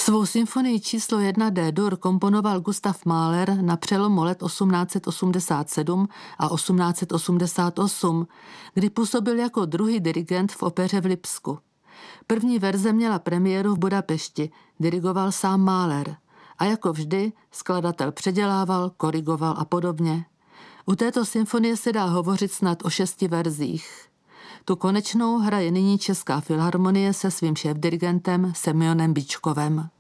Svou symfonii číslo 1 D-dur komponoval Gustav Mahler na přelomu let 1887 a 1888, kdy působil jako druhý dirigent v opeře v Lipsku. První verze měla premiéru v Budapešti, dirigoval sám Mahler. A jako vždy skladatel předělával, korigoval a podobně. U této symfonie se dá hovořit snad o 6 verzích. Tu konečnou hraje nyní Česká filharmonie se svým šéfdirigentem Semionem Byčkovem.